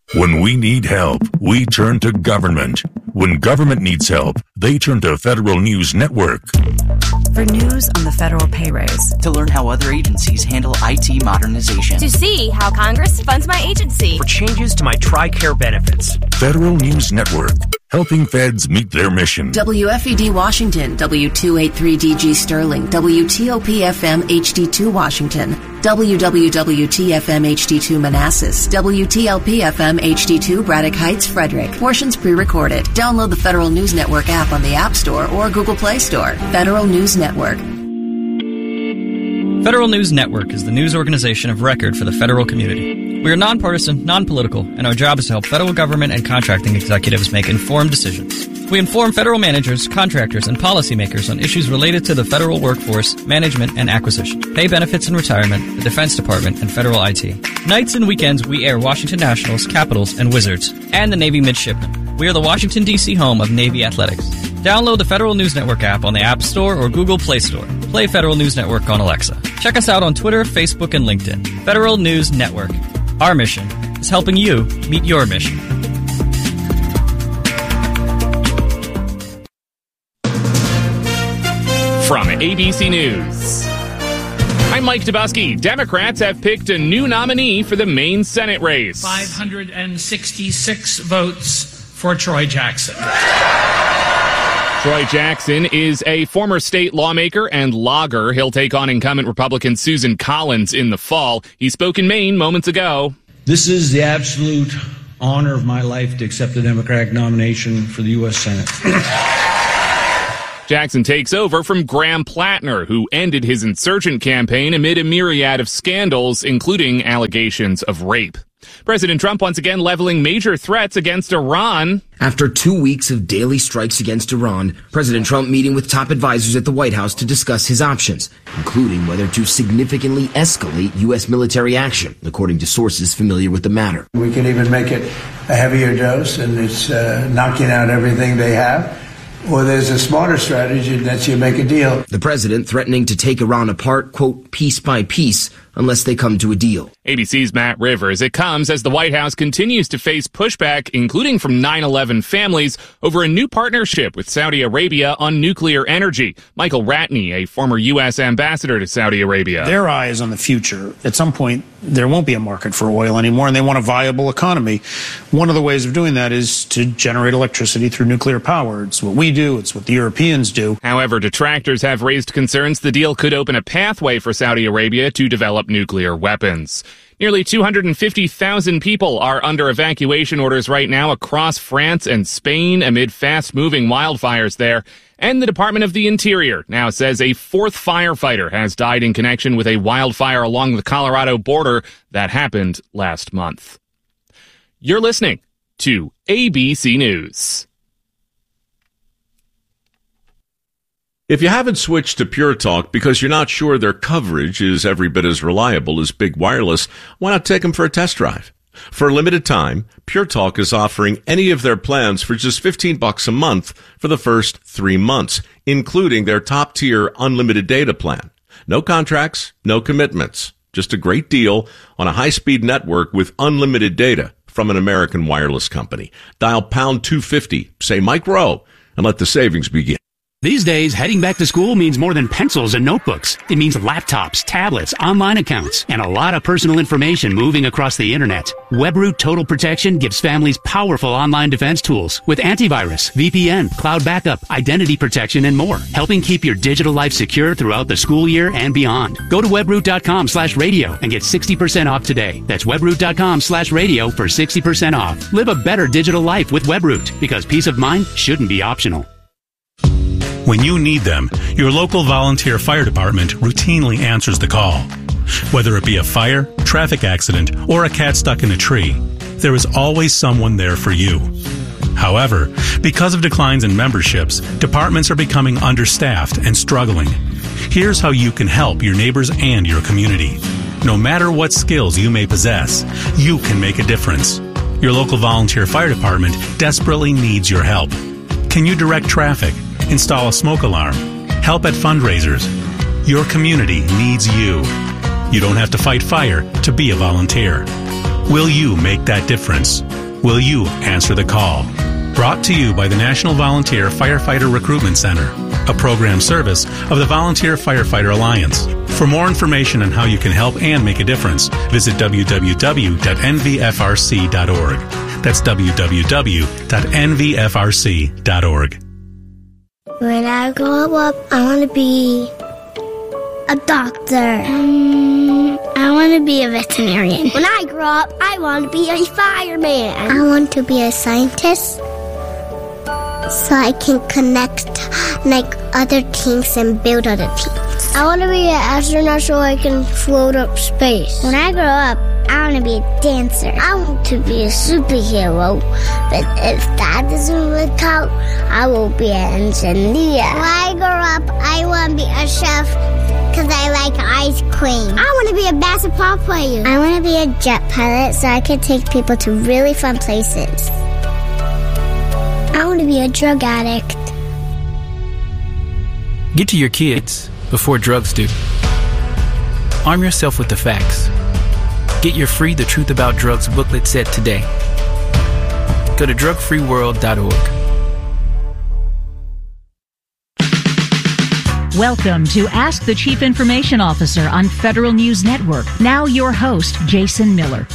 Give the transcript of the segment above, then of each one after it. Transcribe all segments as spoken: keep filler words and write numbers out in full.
When we need help, we turn to government. When government needs help, they turn to Federal News Network. For news on the federal pay raise. To learn how other agencies handle I T modernization. To see how Congress funds my agency. For changes to my TRICARE benefits. Federal News Network, helping feds meet their mission. W F E D Washington, W two eighty-three D G Sterling, W T O P F M H D two Washington, W W W T F M H D two Manassas, W T L P F M H D two Braddock Heights, Frederick. Portions pre-recorded. Download the Federal News Network app on the App Store or Google Play Store. Federal News Network. Federal News Network is the news organization of record for the federal community. We are nonpartisan, non-political, and our job is to help federal government and contracting executives make informed decisions. We inform federal managers, contractors, and policymakers on issues related to the federal workforce, management, and acquisition, pay benefits and retirement, the Defense Department, and federal I T. Nights and weekends, we air Washington Nationals, Capitals, and Wizards, and the Navy Midshipmen. We are the Washington, D C home of Navy Athletics. Download the Federal News Network app on the App Store or Google Play Store. Play Federal News Network on Alexa. Check us out on Twitter, Facebook, and LinkedIn. Federal News Network. Our mission is helping you meet your mission. From A B C News, I'm Mike Dabowski. Democrats have picked a new nominee for the Maine Senate race. five hundred sixty-six votes for Troy Jackson. Troy Jackson is a former state lawmaker and logger. He'll take on incumbent Republican Susan Collins in the fall. He spoke in Maine moments ago. This is the absolute honor of my life to accept the Democratic nomination for the U S Senate. Jackson takes over from Graham Plattner, who ended his insurgent campaign amid a myriad of scandals, including allegations of rape. President Trump once again leveling major threats against Iran. After two weeks of daily strikes against Iran, President Trump meeting with top advisors at the White House to discuss his options, including whether to significantly escalate U S military action, according to sources familiar with the matter. We can even make it a heavier dose, and it's uh, knocking out everything they have. Or there's a smarter strategy, and that's you make a deal. The president threatening to take Iran apart, quote, piece by piece, unless they come to a deal. A B C's Matt Rivers. It comes as the White House continues to face pushback, including from nine eleven families, over a new partnership with Saudi Arabia on nuclear energy. Michael Ratney, a former U S ambassador to Saudi Arabia. Their eye is on the future. At some point, there won't be a market for oil anymore, and they want a viable economy. One of the ways of doing that is to generate electricity through nuclear power. It's what we do. It's what the Europeans do. However, detractors have raised concerns the deal could open a pathway for Saudi Arabia to develop nuclear weapons. Nearly two hundred fifty thousand people are under evacuation orders right now across France and Spain amid fast-moving wildfires there. And the Department of the Interior now says a fourth firefighter has died in connection with a wildfire along the Colorado border that happened last month. You're listening to A B C News. If you haven't switched to Pure Talk because you're not sure their coverage is every bit as reliable as Big Wireless, why not take them for a test drive? For a limited time, Pure Talk is offering any of their plans for just fifteen bucks a month for the first three months, including their top-tier unlimited data plan. No contracts, no commitments. Just a great deal on a high-speed network with unlimited data from an American wireless company. Dial pound two fifty, say Mike Rowe, and let the savings begin. These days, heading back to school means more than pencils and notebooks. It means laptops, tablets, online accounts, and a lot of personal information moving across the internet. WebRoot Total Protection gives families powerful online defense tools with antivirus, V P N, cloud backup, identity protection, and more, helping keep your digital life secure throughout the school year and beyond. Go to webroot.com slash radio and get sixty percent off today. That's webroot.com slash radio for sixty percent off. Live a better digital life with WebRoot, because peace of mind shouldn't be optional. When you need them, your local volunteer fire department routinely answers the call. Whether it be a fire, traffic accident, or a cat stuck in a tree, there is always someone there for you. However, because of declines in memberships, departments are becoming understaffed and struggling. Here's how you can help your neighbors and your community. No matter what skills you may possess, you can make a difference. Your local volunteer fire department desperately needs your help. Can you direct traffic? Install a smoke alarm, help at fundraisers? Your community needs you. You don't have to fight fire to be a volunteer. Will you make that difference? Will you answer the call? Brought to you by the National Volunteer Firefighter Recruitment Center, a program service of the Volunteer Firefighter Alliance. For more information on how you can help and make a difference, visit w w w dot n v f r c dot org. That's w w w dot n v f r c dot org. When I grow up, I want to be a doctor. Um, I want to be a veterinarian. When I grow up, I want to be a fireman. I want to be a scientist so I can connect like other teams and build other teams. I want to be an astronaut so I can float up space. When I grow up, I want to be a dancer. I want to be a superhero. But if that doesn't work out, I will be an engineer. When I grow up, I want to be a chef because I like ice cream. I want to be a basketball player. I want to be a jet pilot so I can take people to really fun places. I want to be a drug addict. Get to your kids before drugs do. Arm yourself with the facts. Get your free The Truth About Drugs booklet set today. Go to drug free world dot org. Welcome to Ask the Chief Information Officer on Federal News Network. Now your host, Jason Miller.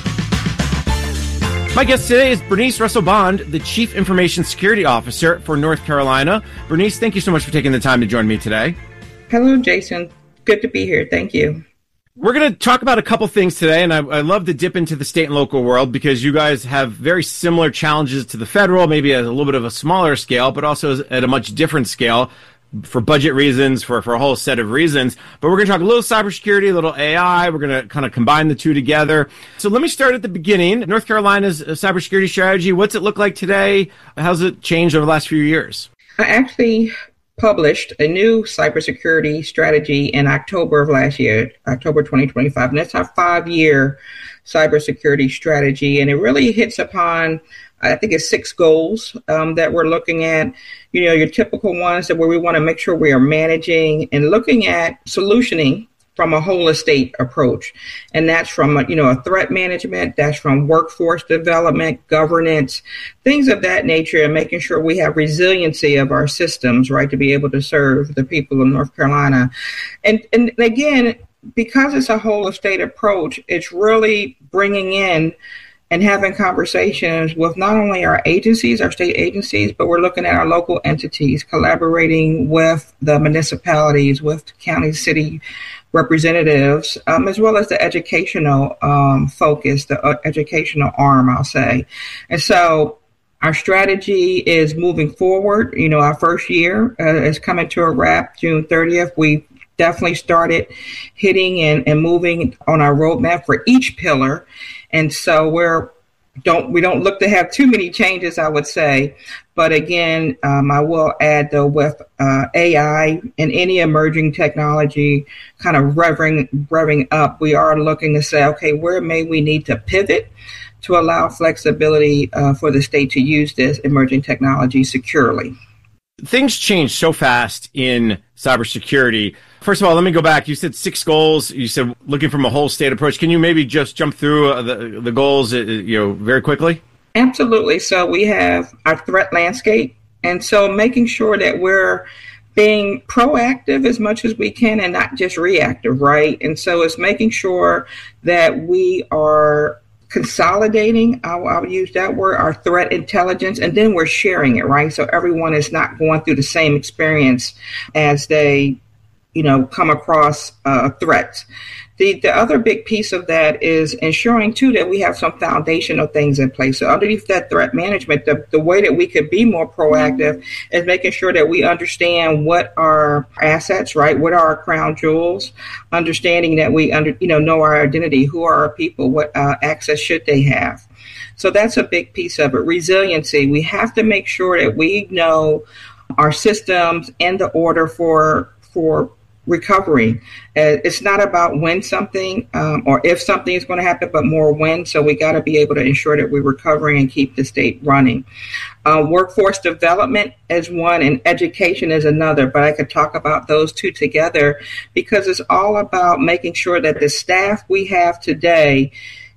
My guest today is Bernice Russell-Bond, the Chief Information Security Officer for North Carolina. Bernice, thank you so much for taking the time to join me today. Hello, Jason. Good to be here. Thank you. We're going to talk about a couple things today, and I, I love to dip into the state and local world because you guys have very similar challenges to the federal, maybe at a little bit of a smaller scale, but also at a much different scale for budget reasons, for, for a whole set of reasons. But we're going to talk a little cybersecurity, a little A I. We're going to kind of combine the two together. So let me start at the beginning. North Carolina's cybersecurity strategy, what's it look like today? How's it changed over the last few years? I actually published a new cybersecurity strategy in October of last year, October twenty twenty-five, and that's our five-year cybersecurity strategy, and it really hits upon, I think it's six goals um, that we're looking at. You know, your typical ones that where we want to make sure we are managing and looking at solutioning from a whole estate approach. And that's from, you know, a threat management, that's from workforce development, governance, things of that nature, and making sure we have resiliency of our systems, right, to be able to serve the people of North Carolina. And, and again, because it's a whole estate approach, it's really bringing in and having conversations with not only our agencies, our state agencies, but we're looking at our local entities, collaborating with the municipalities, with county, city representatives, um, as well as the educational um, focus, the uh, educational arm, I'll say. And so our strategy is moving forward. You know, our first year uh, is coming to a wrap June thirtieth. We definitely started hitting and, and moving on our roadmap for each pillar. And so we're don't we don't look to have too many changes, I would say. But again, um, I will add, though, with uh, A I and any emerging technology kind of revving, revving up, we are looking to say, okay, where may we need to pivot to allow flexibility uh, for the state to use this emerging technology securely. Things change so fast in cybersecurity. First of all, let me go back. You said six goals. You said looking from a whole state approach. Can you maybe just jump through uh, the the goals, uh, you know, very quickly? Absolutely. So we have our threat landscape, and so making sure that we're being proactive as much as we can and not just reactive, right? And so it's making sure that we are consolidating, I'll, I'll use that word, our threat intelligence, and then we're sharing it, right? So everyone is not going through the same experience as they, you know, come across uh, threats. The the other big piece of that is ensuring, too, that we have some foundational things in place. So underneath that threat management, the, the way that we could be more proactive is making sure that we understand what our assets, right? What are our crown jewels? Understanding that we under you know know our identity, who are our people, what uh, access should they have? So that's a big piece of it. Resiliency. We have to make sure that we know our systems and the order for for recovery. Uh, it's not about when something um, or if something is going to happen, but more when. So we got to be able to ensure that we're recovering and keep the state running. Uh, workforce development is one and education is another, but I could talk about those two together because it's all about making sure that the staff we have today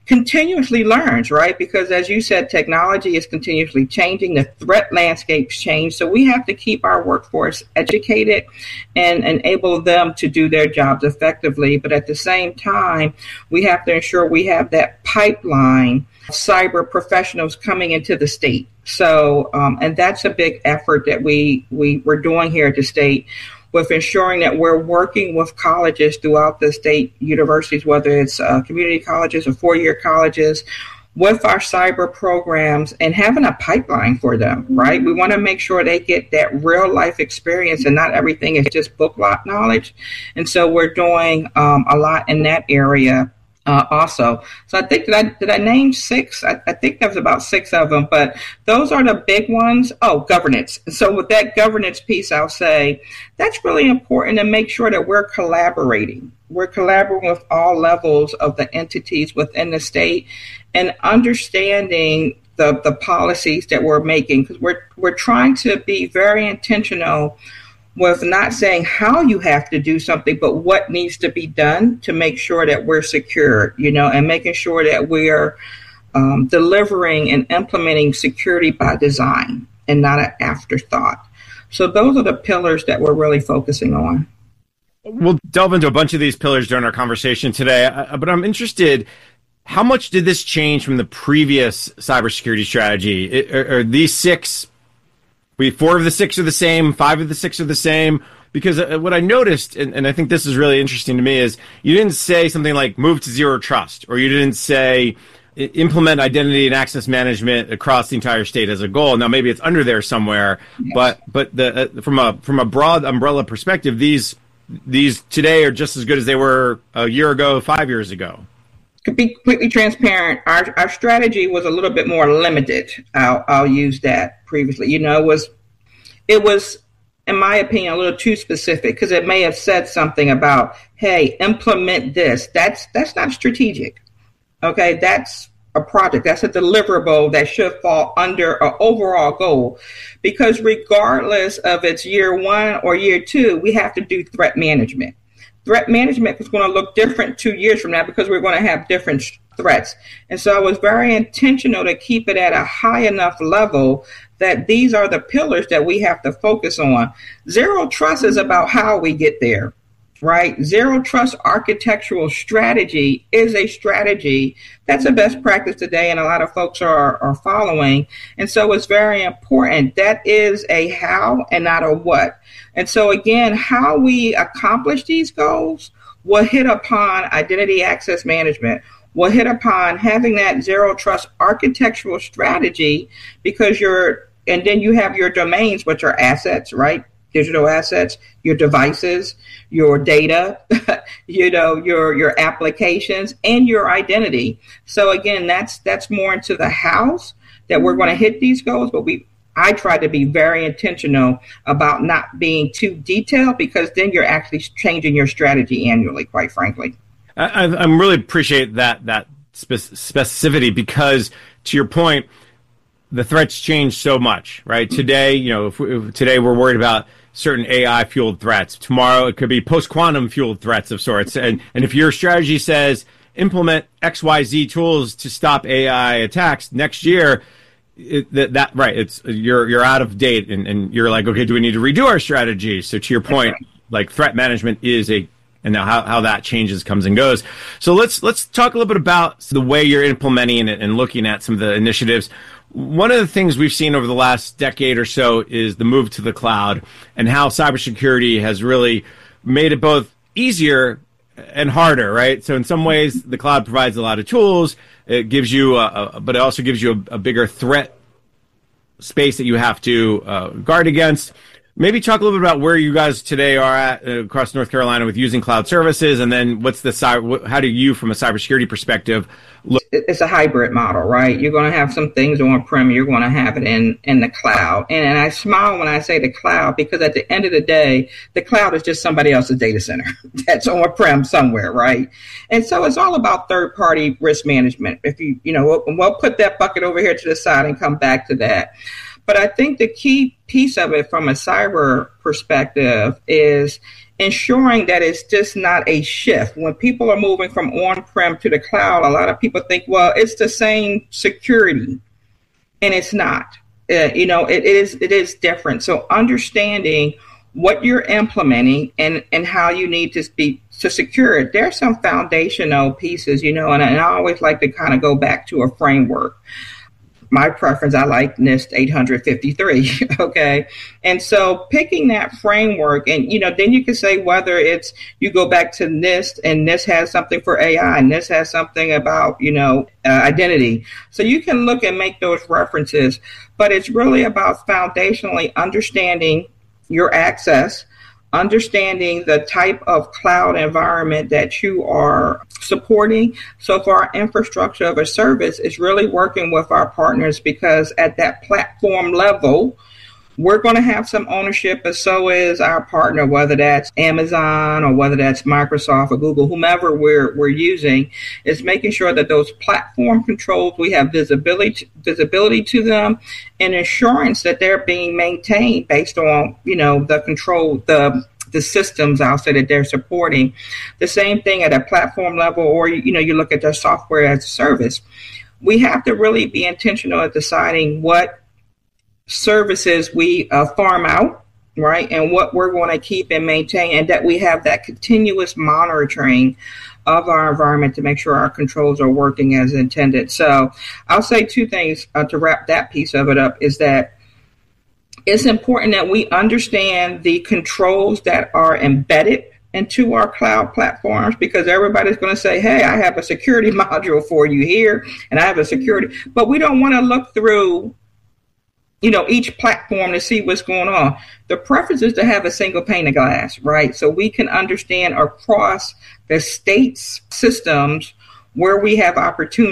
continuously learns, right? Because as you said, technology is continuously changing. The threat landscapes change. So we have to keep our workforce educated and enable them to do their jobs effectively. But at the same time, we have to ensure we have that pipeline of cyber professionals coming into the state. So, um, and that's a big effort that we, we, we're doing here at the state, with ensuring that we're working with colleges throughout the state universities, whether it's uh, community colleges or four-year colleges, with our cyber programs and having a pipeline for them, right? We want to make sure they get that real-life experience and not everything is just book knowledge. And so we're doing um, a lot in that area Uh, also. So I think, did I, did I name six? I, I think there was about six of them, but those are the big ones. Oh, governance. So with that governance piece, I'll say that's really important to make sure that we're collaborating. We're collaborating with all levels of the entities within the state and understanding the, the policies that we're making, because we're, we're trying to be very intentional with not saying how you have to do something, but what needs to be done to make sure that we're secure, you know, and making sure that we're um, delivering and implementing security by design and not an afterthought. So those are the pillars that we're really focusing on. We'll delve into a bunch of these pillars during our conversation today, but I'm interested, how much did this change from the previous cybersecurity strategy? It, are, are these six We four of the six are the same, five of the six are the same? Because uh, what I noticed, and, and I think this is really interesting to me, is you didn't say something like move to zero trust, or you didn't say implement identity and access management across the entire state as a goal. Now, maybe it's under there somewhere, yes. but but the uh, from a from a broad umbrella perspective, these these today are just as good as they were a year ago, five years ago. To be completely transparent, our our strategy was a little bit more limited. I'll I'll use that previously. You know, it was it was, in my opinion, a little too specific, because it may have said something about, hey, implement this. That's that's not strategic. Okay, that's a project. That's a deliverable that should fall under an overall goal, because regardless of it's year one or year two, we have to do threat management. Threat management is going to look different two years from now because we're going to have different threats. And so I was very intentional to keep it at a high enough level that these are the pillars that we have to focus on. Zero trust is about how we get there, right? Zero trust architectural strategy is a strategy that's a best practice today, and a lot of folks are, are following. And so it's very important. That is a how and not a what. And so, again, how we accomplish these goals will hit upon identity access management, will hit upon having that zero trust architectural strategy, because you're, and then you have your domains, which are assets, right? Digital assets, your devices, your data, you know, your your applications, and your identity. So again, that's that's more into the hows that we're going to hit these goals, but we I try to be very intentional about not being too detailed, because then you're actually changing your strategy annually, quite frankly. I, I really appreciate that that spe- specificity, because to your point, the threats change so much, right? Today, you know, if, we, if today we're worried about certain A I fueled threats. Tomorrow it could be post quantum fueled threats of sorts. And and if your strategy says implement X Y Z tools to stop A I attacks next year, It, that, that right, it's you're you're out of date, and, and you're like, okay, do we need to redo our strategy? So to your point, like threat management is a, and now how, how that changes, comes and goes. So let's let's talk a little bit about the way you're implementing it and looking at some of the initiatives. One of the things we've seen over the last decade or so is the move to the cloud, and how cybersecurity has really made it both easier and harder, right? So in some ways, the cloud provides a lot of tools. It gives you, a, a, but it also gives you a, a bigger threat space that you have to uh, guard against. Maybe talk a little bit about where you guys today are at uh, across North Carolina with using cloud services, and then what's the cyber, how do you, from a cybersecurity perspective, look? It's a hybrid model, right? You're going to have some things on-prem, you're going to have it in, in the cloud. And, and I smile when I say the cloud, because at the end of the day, the cloud is just somebody else's data center that's on-prem somewhere, right? And so it's all about third-party risk management. If you, you know, we'll, we'll put that bucket over here to the side and come back to that. But I think the key piece of it from a cyber perspective is ensuring that it's just not a shift. When people are moving from on-prem to the cloud, a lot of people think, well, it's the same security, and it's not. Uh, you know, it, it is it is different. So understanding what you're implementing and, and how you need to be to secure it. There's some foundational pieces, you know, and, and I always like to kind of go back to a framework. My preference, I like NIST eight fifty-three, okay? And so picking that framework, and, you know, then you can say whether it's, you go back to NIST, and NIST has something for A I, and NIST has something about, you know, uh, identity. So you can look and make those references, but it's really about foundationally understanding your access, understanding the type of cloud environment that you are supporting. So for our infrastructure of a service, it's really working with our partners, because at that platform level, we're going to have some ownership, and so is our partner, whether that's Amazon or whether that's Microsoft or Google, whomever we're we're using, is making sure that those platform controls, we have visibility visibility to them, and assurance that they're being maintained based on, you know, the control, the the systems, I'll say, that they're supporting. The same thing at a platform level, or, you know, you look at their software as a service. We have to really be intentional at deciding what services we uh, farm out, right, and what we're going to keep and maintain, and that we have that continuous monitoring of our environment to make sure our controls are working as intended. So I'll say two things uh, to wrap that piece of it up, is that it's important that we understand the controls that are embedded into our cloud platforms, because everybody's going to say, hey, I have a security module for you here, and I have a security, but we don't want to look through, you know, each platform to see what's going on. The preference is to have a single pane of glass, right? So we can understand across the state's systems where we have opportunities